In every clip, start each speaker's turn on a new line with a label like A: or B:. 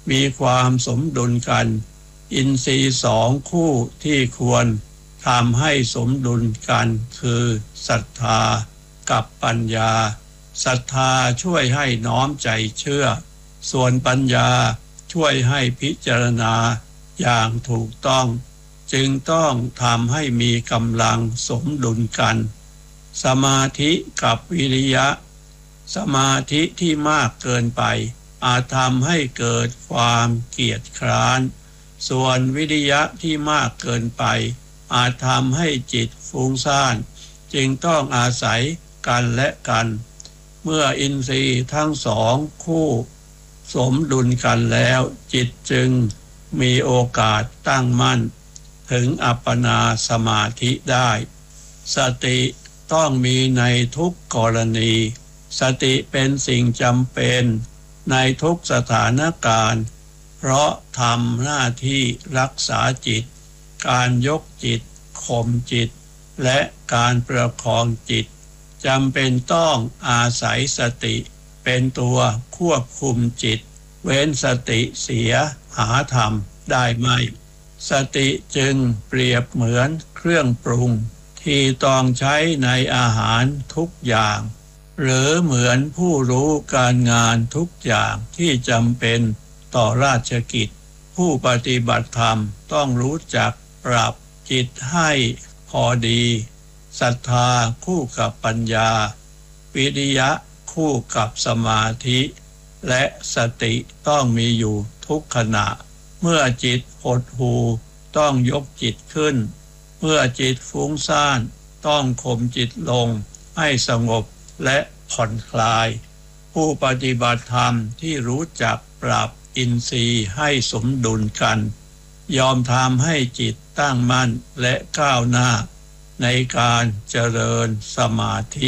A: มีความสมดุลกันอินทรีย์สองคู่ที่ควรทำให้สมดุลกันคือศรัทธากับปัญญาศรัทธาช่วยให้น้อมใจเชื่อส่วนปัญญาช่วยให้พิจารณาอย่างถูกต้องจึงต้องทำให้มีกำลังสมดุลกันสมาธิกับวิริยะสมาธิที่มากเกินไปอาจทำให้เกิดความเกียจคร้านส่วนวิริยะที่มากเกินไปอาจทำให้จิตฟุ้งซ่านจึงต้องอาศัยกันและกันเมื่ออินทรีย์ทั้งสองคู่สมดุลกันแล้วจิตจึงมีโอกาสตั้งมั่นถึงอัปปนาสมาธิได้สติต้องมีในทุกกรณีสติเป็นสิ่งจำเป็นในทุกสถานการณ์เพราะทำหน้าที่รักษาจิตการยกจิตข่มจิตและการประคองจิตจำเป็นต้องอาศัยสติเป็นตัวควบคุมจิตเว้นสติเสียหาธรรมได้ไม่สติจึงเปรียบเหมือนเครื่องปรุงที่ต้องใช้ในอาหารทุกอย่างหรือเหมือนผู้รู้การงานทุกอย่างที่จำเป็นต่อราชกิจผู้ปฏิบัติธรรมต้องรู้จักปรับจิตให้พอดีศรัทธาคู่กับปัญญาวิริยะคู่กับสมาธิและสติต้องมีอยู่ทุกขณะเมื่อจิตหดหู่ต้องยกจิตขึ้นเมื่อจิตฟุ้งซ่านต้องข่มจิตลงให้สงบและผ่อนคลายผู้ปฏิบัติธรรมที่รู้จักปรับอินทรีย์ให้สมดุลกันยอมทำให้จิตตั้งมั่นและก้าวหน้าในการเจริญสมาธิ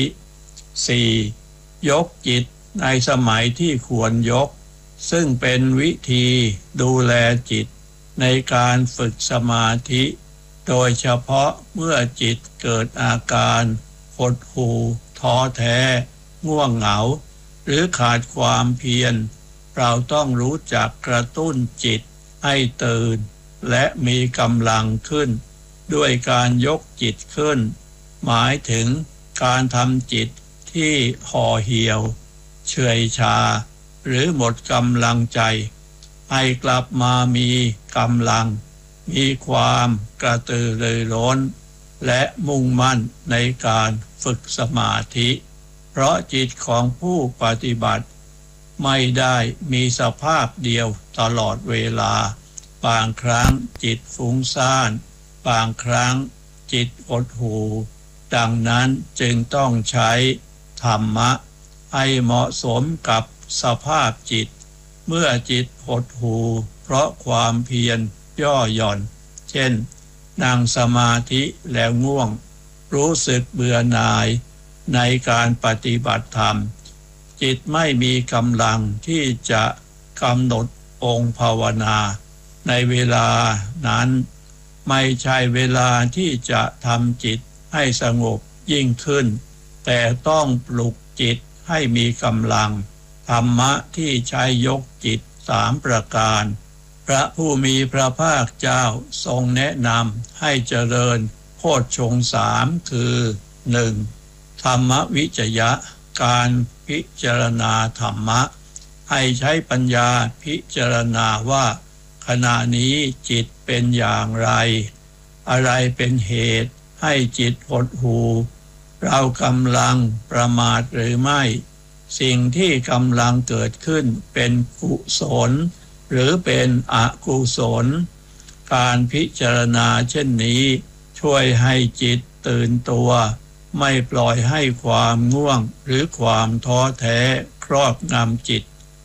A: 4. ยกจิตในสมัยที่ควรยกซึ่งเป็นวิธีดูแลจิตในการฝึกสมาธิโดยเฉพาะเมื่อจิตเกิดอาการหดหู่ท้อแท้ง่วงเหงาหรือขาดความเพียรเราต้องรู้จักกระตุ้นจิตให้ตื่นและมีกำลังขึ้นด้วยการยกจิตขึ้นหมายถึงการทำจิตที่ห่อเหี่ยวเฉื่อยชาหรือหมดกำลังใจให้กลับมามีกำลังมีความกระตือรือร้นและมุ่งมั่นในการฝึกสมาธิเพราะจิตของผู้ปฏิบัติไม่ได้มีสภาพเดียวตลอดเวลาบางครั้งจิตฟุ้งซ่านบางครั้งจิตหดหู่ดังนั้นจึงต้องใช้ธรรมะให้เหมาะสมกับสภาพจิตเมื่อจิตหดหู่เพราะความเพียรย่อหย่อนเช่นนั่งสมาธิแล้วง่วงรู้สึกเบื่อหน่ายในการปฏิบัติธรรมจิตไม่มีกำลังที่จะกำหนดองค์ภาวนาในเวลานั้นไม่ใช่เวลาที่จะทำจิตให้สงบยิ่งขึ้นแต่ต้องปลุกจิตให้มีกำลังธรรมะที่ใช้ยกจิต3ประการพระผู้มีพระภาคเจ้าทรงแนะนำให้เจริญโพชฌงค์3คือ 1. ธรรมวิจยะการพิจารณาธรรมะให้ใช้ปัญญาพิจารณาว่าขณะนี้จิตเป็นอย่างไรอะไรเป็นเหตุให้จิตหดหู่เรากำลังประมาทหรือไม่สิ่งที่กำลังเกิดขึ้นเป็นกุศลหรือเป็นอกุศลการพิจารณาเช่นนี้ช่วยให้จิตตื่นตัวไม่ปล่อยให้ความง่วงหรือความท้อแท้ครอบงำจิต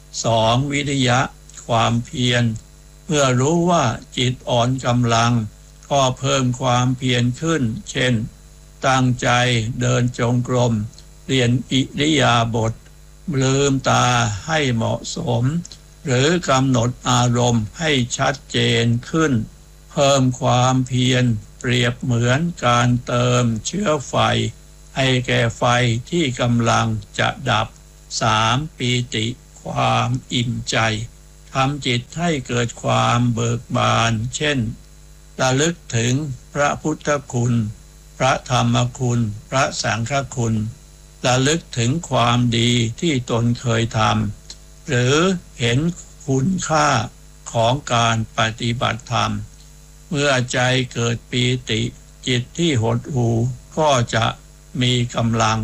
A: 2. วิริยะความเพียรเมื่อรู้ว่าจิตอ่อนกำลังก็เพิ่มความเพียรขึ้นเช่นตั้งใจเดินจงกรมเรียนอิริยาบถลืมตาให้เหมาะสมหรือกำหนดอารมณ์ให้ชัดเจนขึ้นเพิ่มความเพียรเปรียบเหมือนการเติมเชื้อไฟให้แก่ไฟที่กำลังจะดับ 3. ปีติความอิ่มใจททำจิตให้เกิดความเบิกบานเช่นระลึกถึงพระพุทธคุณพระธรรมคุณพระสังฆคุณระลึกถึงความดีที่ตนเคยทำหรือเห็นคุณค่าของการปฏิบัติธรรมเมื่อใจเกิดปีติจิตที่หดหู่ก็จะมีกำลัง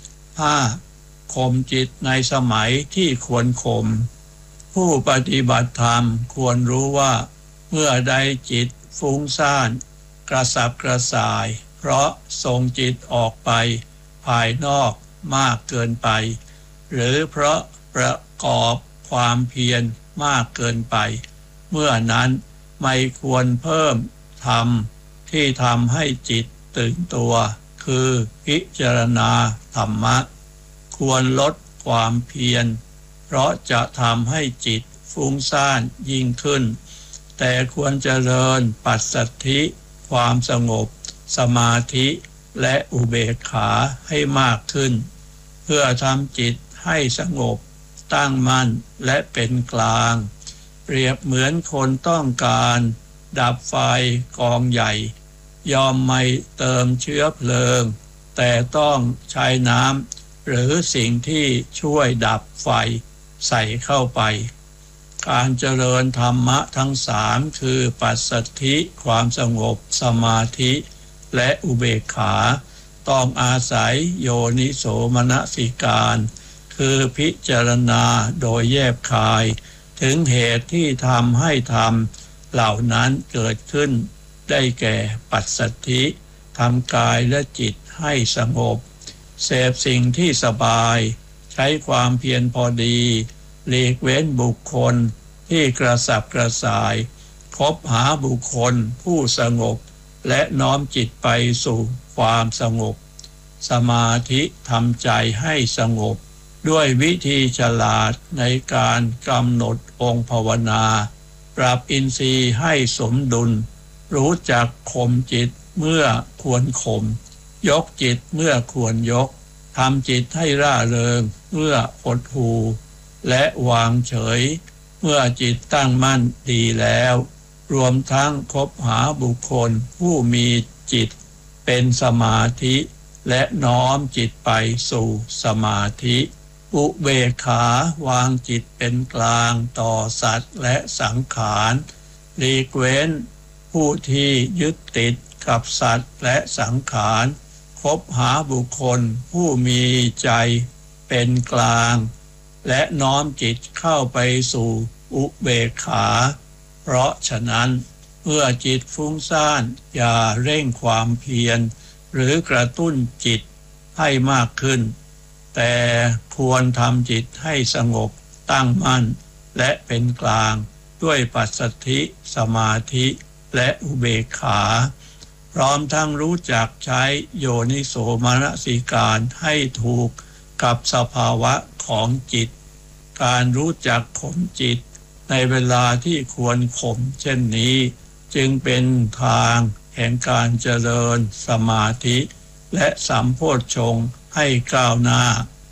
A: 5. ข่มจิตในสมัยที่ควรข่มผู้ปฏิบัติธรรมควรรู้ว่าเมื่อใดจิตฟุ้งซ่านกระสับกระส่ายเพราะส่งจิตออกไปภายนอกมากเกินไปหรือเพราะประกอบความเพียรมากเกินไปเมื่อนั้นไม่ควรเพิ่มธรรมที่ทำให้จิตตื่นตัวคือพิจารณาธรรมะควรลดความเพียรเพราะจะทำให้จิตฟุ้งซ่านยิ่งขึ้นแต่ควรเจริญปัสสัทธิความสงบสมาธิและอุเบกขาให้มากขึ้นเพื่อทำจิตให้สงบตั้งมั่นและเป็นกลางเปรียบเหมือนคนต้องการดับไฟกองใหญ่ยอมไม่เติมเชื้อเพลิงแต่ต้องใช้น้ำหรือสิ่งที่ช่วยดับไฟใส่เข้าไปการเจริญธรรมะทั้งสามคือปัสสัทธิความสงบสมาธิและอุเบกขาต้องอาศัยโยนิโสมนสิการคือพิจารณาโดยแยบคายถึงเหตุที่ทำให้ธรรมเหล่านั้นเกิดขึ้นได้แก่ปัสสัทธิทำกายและจิตให้สงบเสพสิ่งที่สบายใช้ความเพียรพอดีหลีกเว้นบุคคลที่กระสับกระส่ายคบหาบุคคลผู้สงบและน้อมจิตไปสู่ความสงบสมาธิทำใจให้สงบด้วยวิธีฉลาดในการกำหนดองค์ภาวนาปรับอินทรีย์ให้สมดุลรู้จักข่มจิตเมื่อควรข่มยกจิตเมื่อควรยกทำจิตให้ร่าเริงเมื่อหดหู่และวางเฉยเมื่อจิตตั้งมั่นดีแล้วรวมทั้งคบหาบุคคลผู้มีจิตเป็นสมาธิและน้อมจิตไปสู่สมาธิอุเบกขาวางจิตเป็นกลางต่อสัตว์และสังขารหลีกเว้นผู้ที่ยึดติดกับสัตว์และสังขารคบหาบุคคลผู้มีใจเป็นกลางและน้อมจิตเข้าไปสู่อุเบกขาเพราะฉะนั้นเมื่อจิตฟุ้งซ่านอย่าเร่งความเพียรหรือกระตุ้นจิตให้มากขึ้นแต่ควรทำจิตให้สงบตั้งมั่นและเป็นกลางด้วยปัสสัทธิสมาธิและอุเบกขาพร้อมทั้งรู้จักใช้โยนิโสมนสิการให้ถูกกับสภาวะของจิตการรู้จักข่มจิตในเวลาที่ควรข่มเช่นนี้จึงเป็นทางแห่งการเจริญสมาธิและสัมโพชฌงค์ให้ก้าวหน้า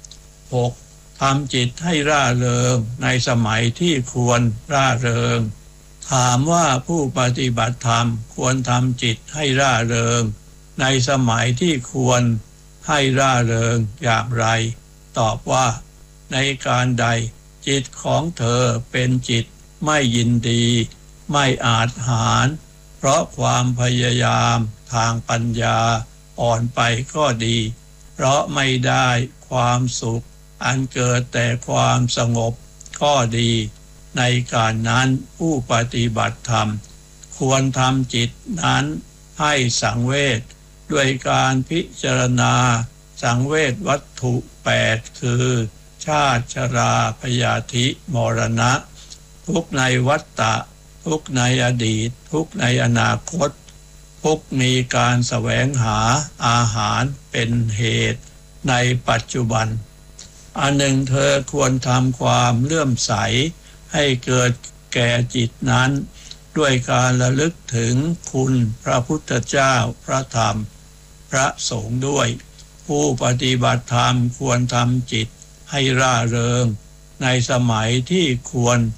A: 6. ทำจิตให้ร่าเริงในสมัยที่ควรร่าเริงถามว่าผู้ปฏิบัติธรรมควรทำจิตให้ร่าเริงในสมัยที่ควรให้ร่าเริงอย่างไรตอบว่าในการใดจิตของเธอเป็นจิตไม่ยินดีไม่อาจหาญเพราะความพยายามทางปัญญาอ่อนไปก็ดีเพราะไม่ได้ความสุขอันเกิดแต่ความสงบก็ดีในการนั้นผู้ปฏิบัติธรรมควรทำจิตนั้นให้สังเวชด้วยการพิจารณาสังเวชวัตถุ8คือชาติชราพยาธิมรณะทุกข์ในวัฏฏะทุกข์ในอดีตทุกข์ในอนาคตทุกข์มีการแสวงหาอาหารเป็นเหตุในปัจจุบันอันหนึ่งเธอควรทำความเลื่อมใสให้เกิดแก่จิตนั้นด้วยการระลึกถึงคุณพระพุทธเจ้าพระธรรมพระสงฆ์ด้วยผู้ปฏิบัติธรรมควรทำจิตให้ร่าเริงในสมัยที่ควร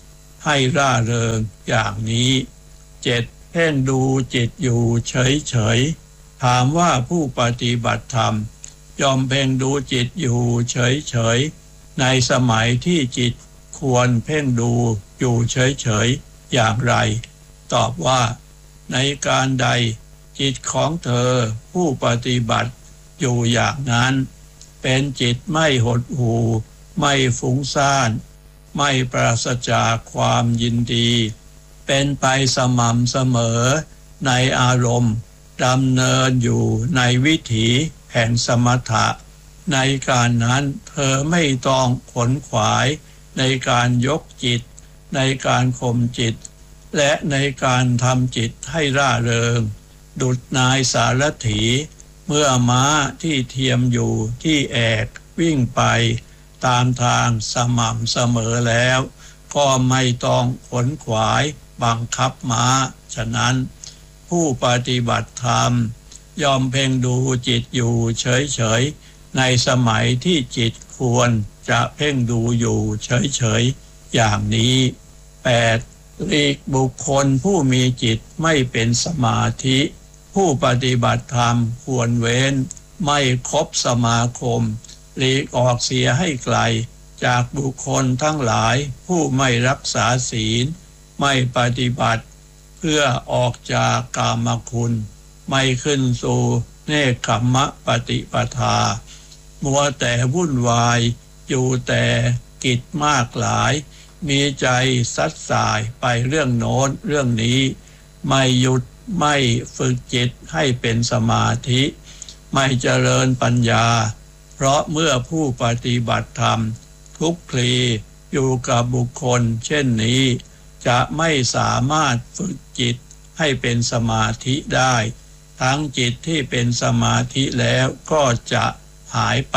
A: ให้ร่าเริงอย่างนี้7เพ่งดูจิตอยู่เฉยๆถามว่าผู้ปฏิบัติธรรมยอมเพ่งดูจิตอยู่เฉยๆในสมัยที่จิตควรเพ่งดูอยู่เฉยๆอย่างไรตอบว่าในการใดจิตของเธอผู้ปฏิบัติอยู่อย่างนั้นเป็นจิตไม่หดหู่ไม่ฟุ้งซ่านไม่ปราศจากความยินดีเป็นไปสม่ำเสมอในอารมณ์ดำเนินอยู่ในวิถีแห่งสมถะในการนั้นเธอไม่ต้องขนขวายในการยกจิตในการข่มจิตและในการทำจิตให้ร่าเริงดุจนายสารถีเมื่อม้าที่เทียมอยู่ที่แอกวิ่งไปตามทางสม่ำเสมอแล้วก็ไม่ต้องขนขวายบังคับม้าฉะนั้นผู้ปฏิบัติธรรมยอมเพ่งดูจิตอยู่เฉยๆในสมัยที่จิตควรจะเพ่งดูอยู่เฉยๆอย่างนี้8หลีกบุคคลผู้มีจิตไม่เป็นสมาธิผู้ปฏิบัติธรรมควรเว้นไม่คบสมาคมหลีกออกเสียให้ไกลจากบุคคลทั้งหลายผู้ไม่รักษาศีลไม่ปฏิบัติเพื่อออกจากกามคุณไม่ขึ้นสู่เนกขัมมะปฏิปทามัวแต่วุ่นวายอยู่แต่กิจมากหลายมีใจซัดสายไปเรื่องโน้นเรื่องนี้ไม่หยุดไม่ฝึกจิตให้เป็นสมาธิไม่เจริญปัญญาเพราะเมื่อผู้ปฏิบัติธรรมคลุกคลีอยู่กับบุคคลเช่นนี้จะไม่สามารถฝึกจิตให้เป็นสมาธิได้ทั้งจิตที่เป็นสมาธิแล้วก็จะหายไป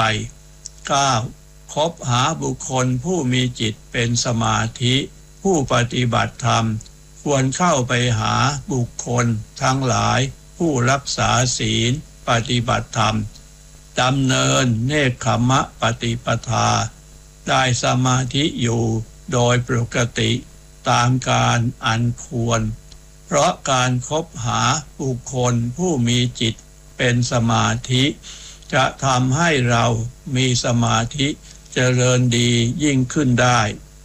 A: 9คบหาบุคคลผู้มีจิตเป็นสมาธิผู้ปฏิบัติธรรมควรเข้าไปหาบุคคลทั้งหลายผู้รักษาศีลปฏิบัติธรรมดำเนินเนกขัมมะปฏิปทาได้สมาธิอยู่โดยปกติตามการอันควรเพราะการคบหาบุคคลผู้มีจิตเป็นสมาธิจะทำให้เรามีสมาธิเจริญดียิ่งขึ้นได้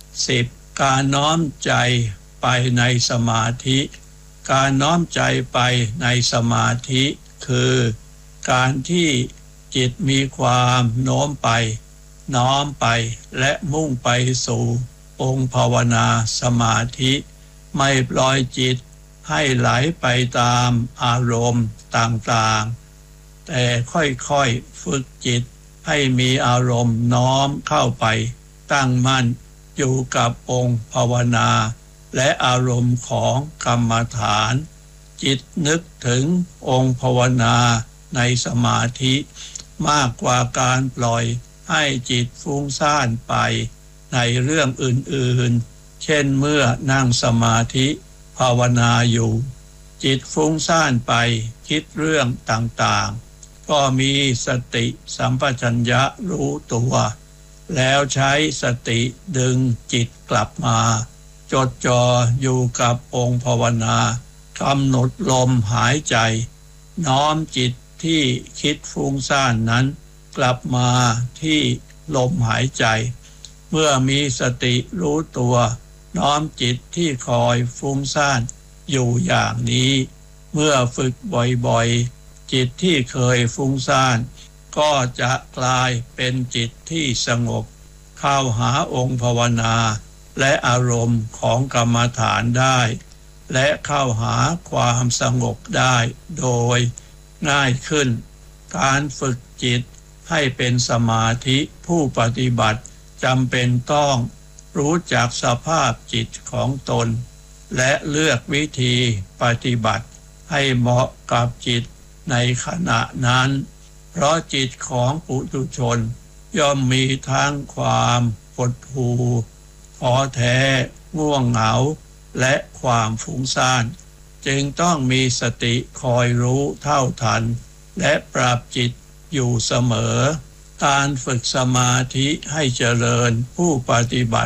A: 10การน้อมใจไปในสมาธิการน้อมใจไปในสมาธิคือการที่จิตมีความโน้มไปน้อมไปและมุ่งไปสู่องค์ภาวนาสมาธิไม่ปล่อยจิตให้ไหลไปตามอารมณ์ต่างๆแต่ค่อยๆฝึกจิตให้มีอารมณ์น้อมเข้าไปตั้งมั่นอยู่กับองค์ภาวนาและอารมณ์ของกรรมฐานจิตนึกถึงองค์ภาวนาในสมาธิมากกว่าการปล่อยให้จิตฟุ้งซ่านไปในเรื่องอื่นๆเช่นเมื่อนั่งสมาธิภาวนาอยู่จิตฟุ้งซ่านไปคิดเรื่องต่างๆก็มีสติสัมปชัญญะรู้ตัวแล้วใช้สติดึงจิตกลับมาจดจ่ออยู่กับองค์ภาวนากำหนดลมหายใจน้อมจิตที่คิดฟุ้งซ่านนั้นกลับมาที่ลมหายใจเมื่อมีสติรู้ตัวน้อมจิตที่คอยฟุ้งซ่านอยู่อย่างนี้เมื่อฝึกบ่อยๆจิตที่เคยฟุ้งซ่านก็จะกลายเป็นจิตที่สงบเข้าหาองค์ภาวนาและอารมณ์ของกรรมฐานได้และเข้าหาความสงบได้โดยง่ายขึ้นการฝึกจิตให้เป็นสมาธิผู้ปฏิบัติจำเป็นต้องรู้จักสภาพจิตของตนและเลือกวิธีปฏิบัติให้เหมาะกับจิตในขณะนั้นเพราะจิตของปุถุชนย่อมมีทั้งความหดหู่ท้อแท้ง่วงเหงาและความฟุ้งซ่านจึงต้องมีสติคอยรู้เท่าทันและปรับจิตอยู่เสมอการฝึกสมาธิให้เจริญผู้ปฏิบัติ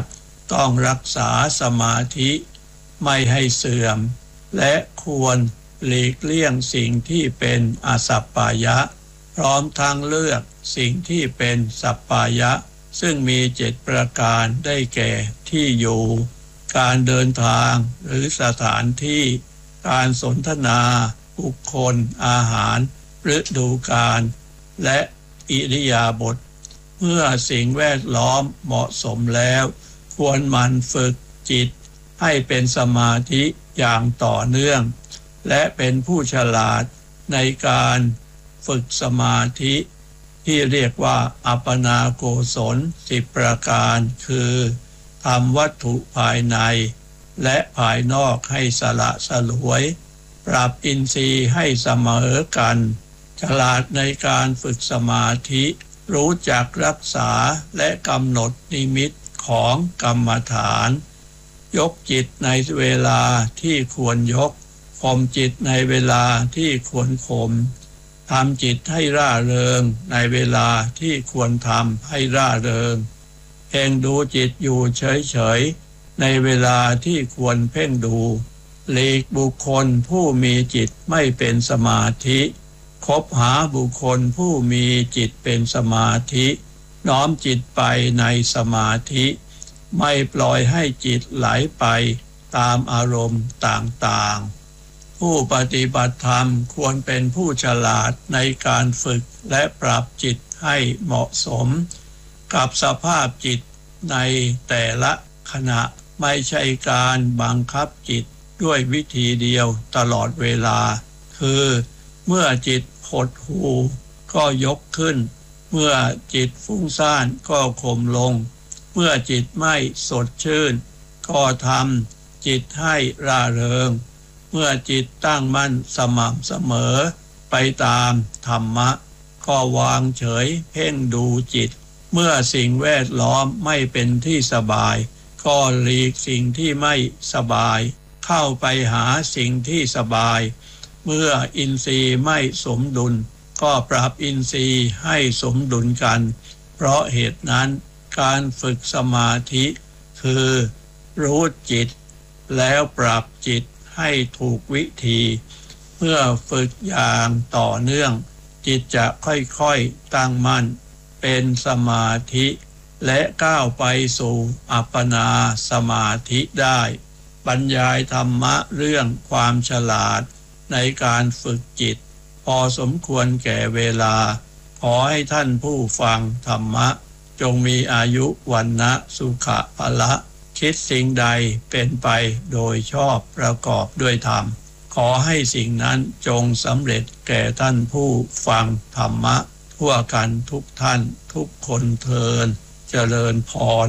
A: ต้องรักษาสมาธิไม่ให้เสื่อมและควรหลีกเลี่ยงสิ่งที่เป็นอสัปปายะพร้อมทั้งเลือกสิ่งที่เป็นสัปปายะซึ่งมี7ประการได้แก่ที่อยู่การเดินทางหรือสถานที่การสนทนาบุคคลอาหารฤดูกาลและอิริยาบถเมื่อสิ่งแวดล้อมเหมาะสมแล้วควรหมั่นฝึกจิตให้เป็นสมาธิอย่างต่อเนื่องและเป็นผู้ฉลาดในการฝึกสมาธิที่เรียกว่าอัปปนาโกศล10ประการคือทำวัตถุภายในและภายนอกให้สละสลวยปรับอินทรีย์ให้เสมอกันฉลาดในการฝึกสมาธิรู้จักรักษาและกำหนดนิมิตของกรรมฐานยกจิตในเวลาที่ควรยกข่มจิตในเวลาที่ควรข่มทำจิตให้ร่าเริงในเวลาที่ควรทำให้ร่าเริงเพ่งดูจิตอยู่เฉยๆในเวลาที่ควรเพ่งดูหลีกบุคคลผู้มีจิตไม่เป็นสมาธิคบหาบุคคลผู้มีจิตเป็นสมาธิน้อมจิตไปในสมาธิไม่ปล่อยให้จิตไหลไปตามอารมณ์ต่างๆผู้ปฏิบัติธรรมควรเป็นผู้ฉลาดในการฝึกและปรับจิตให้เหมาะสมกับสภาพจิตในแต่ละขณะไม่ใช่การบังคับจิตด้วยวิธีเดียวตลอดเวลาคือเมื่อจิตหดหู่ก็ยกขึ้นเมื่อจิตฟุ้งซ่านก็ข่มลงเมื่อจิตไม่สดชื่นก็ทำจิตให้ร่าเริงเมื่อจิตตั้งมั่นสม่ำเสมอไปตามธรรมะก็วางเฉยเพ่งดูจิตเมื่อสิ่งแวดล้อมไม่เป็นที่สบายก็หลีกสิ่งที่ไม่สบายเข้าไปหาสิ่งที่สบายเมื่ออินทรีย์ไม่สมดุลก็ปรับอินทรีย์ให้สมดุลกันเพราะเหตุนั้นการฝึกสมาธิคือรู้จิตแล้วปรับจิตให้ถูกวิธีเมื่อฝึกอย่างต่อเนื่องจิตจะค่อยๆตั้งมั่นเป็นสมาธิและก้าวไปสู่อัปปนาสมาธิได้บรรยายธรรมะเรื่องความฉลาดในการฝึกจิตพอสมควรแก่เวลาขอให้ท่านผู้ฟังธรรมะจงมีอายุวรรณะสุขะพละคิดสิ่งใดเป็นไปโดยชอบประกอบด้วยธรรมขอให้สิ่งนั้นจงสำเร็จแก่ท่านผู้ฟังธรรมะทั่วกันทุกท่านทุกคนเทินเจริญพร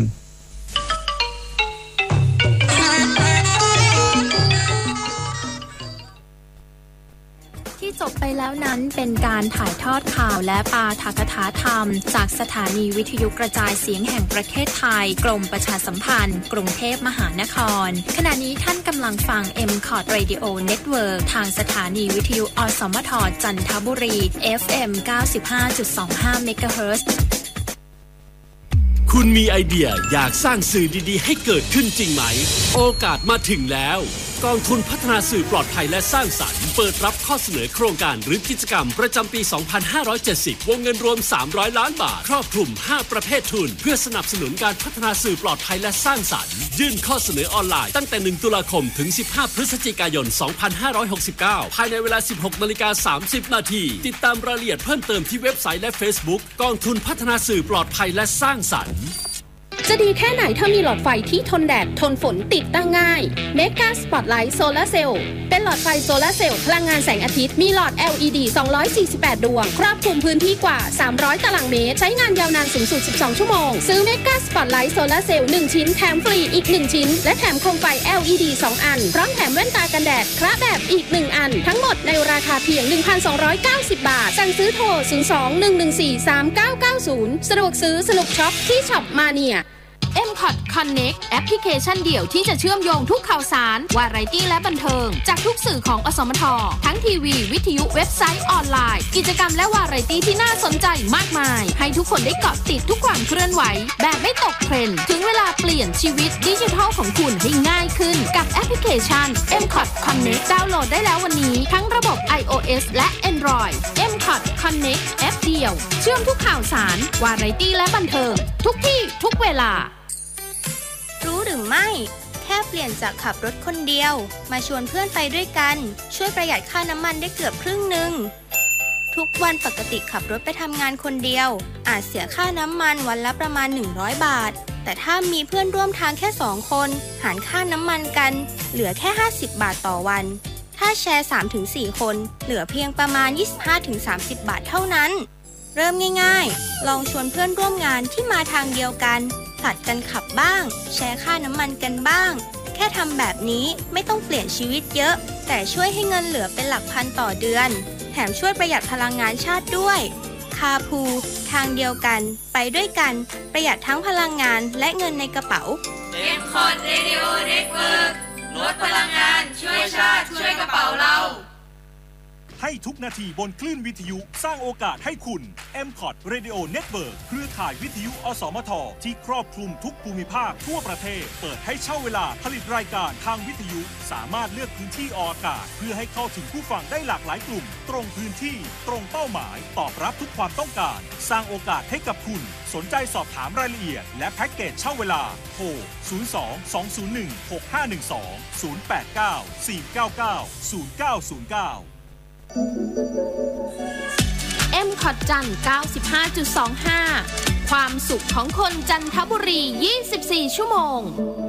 B: ที่จบไปแล้วนั้นเป็นการถ่ายทอดข่าวและปาฐกถาธรรมจากสถานีวิทยุกระจายเสียงแห่งประเทศไทยกรมประชาสัมพันธ์กรุงเทพมหานครขณะนี้ท่านกำลังฟัง MCOT Radio Network ทางสถานีวิทยุอสมทจันทบุรี FM 95.25 MHz
C: คุณมีไอเดียอยากสร้างสื่อดีๆให้เกิดขึ้นจริงไหมโอกาสมาถึงแล้วกองทุนพัฒนาสื่อปลอดภัยและสร้างสรรค์เปิดรับข้อเสนอโครงการหรือกิจกรรมประจำปี 2570 วงเงินรวม300 ล้านบาทครอบคลุม5ประเภททุนเพื่อสนับสนุนการพัฒนาสื่อปลอดภัยและสร้างสรรค์ยื่นข้อเสนอออนไลน์ตั้งแต่1ตุลาคมถึง15พฤศจิกายน 2569 ภายในเวลา 16:30 น.ติดตามรายละเอียดเพิ่มเติมที่เว็บไซต์และ Facebook กองทุนพัฒนาสื่อปลอดภัยและสร้างสรรค์
D: จะดีแค่ไหนถ้ามีหลอดไฟที่ทนแดดทนฝนติดตั้งง่าย Mega Spotlight Solar Cell เป็นหลอดไฟโซลาร์เซลล์พลังงานแสงอาทิตย์มีหลอด LED 248 ดวงครอบคลุมพื้นที่กว่า300ตารางเมตรใช้งานยาวนานสูงสุด12ชั่วโมงซื้อ Mega Spotlight Solar Cell 1 ชิ้นแถมฟรีอีก1ชิ้นและแถมโคมไฟ LED 2 อันพร้อมแถมแว่นตากันแดดคระแบบอีก1อันทั้งหมดในราคาเพียง 1,290 บาทสั่งซื้อโทร 02-114-3990 สะดวกซื้อสนุกช็อปที่ช็อปมาเนีย MCOT Connect แอปพลิเคชันเดี่ยวที่จะเชื่อมโยงทุกข่าวสารวาไรตี้และบันเทิงจากทุกสื่อของอสมททั้งทีวีวิทยุเว็บไซต์ออนไลน์กิจกรรมและวาไรตี้ที่น่าสนใจมากมายให้ทุกคนได้เกาะติดทุกความเคลื่อนไหวแบบไม่ตกเทรนด์ถึงเวลาเปลี่ยนชีวิตดิจิทัลของคุณให้ง่ายขึ้นกับแอปพลิเคชัน MCOT Connect ดาวน์โหลดได้แล้ววันนี้ทั้งระบบ iOS และ Android MCOT Connect แอปเดียวเชื่อมทุกข่าวสารวาไรตี้และบันเทิงทุกที่ทุกเวลา
E: รู้หรือไม่แค่เปลี่ยนจากขับรถคนเดียวมาชวนเพื่อนไปด้วยกันช่วยประหยัดค่าน้ำมันได้เกือบครึ่งนึงทุกวันปกติขับรถไปทำงานคนเดียวอาจเสียค่าน้ำมันวันละประมาณ100 บาทแต่ถ้ามีเพื่อนร่วมทางแค่2 คนหารค่าน้ำมันกันเหลือแค่50 บาทต่อวันถ้าแชร์ 3-4 คนเหลือเพียงประมาณ 25-30 บาทเท่านั้นเริ่มง่ายๆลองชวนเพื่อนร่วมงานที่มาทางเดียวกันผลัดกันขับบ้างแชร์ค่าน้ำมันกันบ้างแค่ทำแบบนี้ไม่ต้องเปลี่ยนชีวิตเยอะแต่ช่วยให้เงินเหลือเป็นหลักพันต่อเดือนแถมช่วยประหยัดพลังงานชาติด้วยคาพูทางเดียวกันไปด้วยกันประหยัดทั้งพลังงานและเงินในกระเป๋า
F: MCOT Radio Network ลดพลังงานช่วยชาติช่วยกระเป๋าเรา
G: ให้ทุกนาทีบนคลื่นวิทยุสร้างโอกาสให้คุณ MCOT Radio Network เครือข่ายวิทยุอสมทที่ครอบคลุมทุกภูมิภาคทั่วประเทศเปิดให้เช่าเวลาผลิตรายการทางวิทยุสามารถเลือกพื้นที่ออกอากาศเพื่อให้เข้าถึงผู้ฟังได้หลากหลายกลุ่มตรงพื้นที่ตรงเป้าหมายตอบรับทุกความต้องการสร้างโอกาสให้กับคุณสนใจสอบถามรายละเอียดและแพ็กเกจเช่าเวลาโทร 02-201-6512 089-499-0909
D: MCOT จันทร์ 95.25 ความสุขของคนจันทบุรี 24 ชั่วโมง